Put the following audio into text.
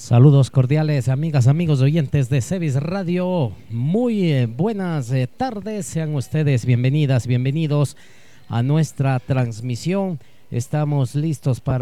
Saludos cordiales, amigas, amigos oyentes de Cevis Radio. Muy buenas tardes, sean ustedes bienvenidas, bienvenidos a nuestra transmisión. Estamos listos para